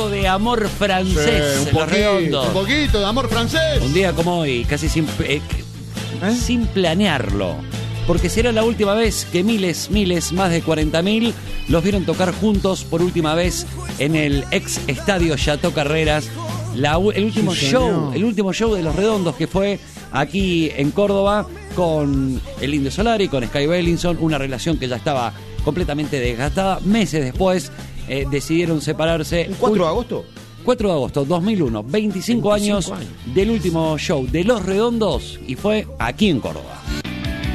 poquito de amor francés, Sí, Los Redondos. un poquito de amor francés. Un día como hoy, casi sin planearlo. Porque será la última vez que miles, más de 40.000 los vieron tocar juntos por última vez en el ex estadio Chateau Carreras. El último show de Los Redondos, que fue aquí en Córdoba con el Indio Solari, con Sky Bellinson, una relación que ya estaba completamente desgastada. Meses después decidieron separarse. ¿El 4 de agosto? 4 de agosto 2001, 25 años del último show de Los Redondos, y fue aquí en Córdoba.